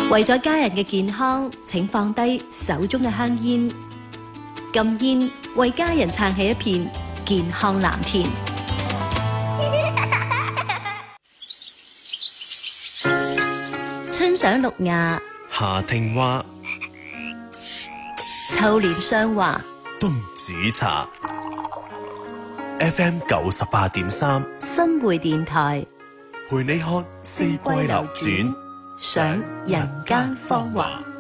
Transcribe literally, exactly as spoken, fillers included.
為咗家人嘅健康，請放低手中嘅香煙，禁煙，為家人撐起一片健康藍天。春賞綠芽， 夏聽花， 秋蓮霜華， 冬煮茶。F M 九十八點三， 新會電台， 陪你看四季流轉， 賞人間芳華。